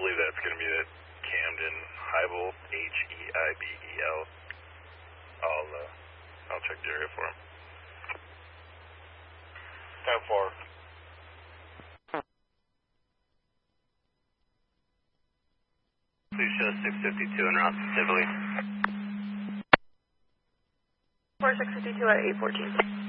believe that's going to be the Camden Heibel, Heibel. I'll check the area for him. How far? Please show 652 en route to Tivoli. 4652 at 814.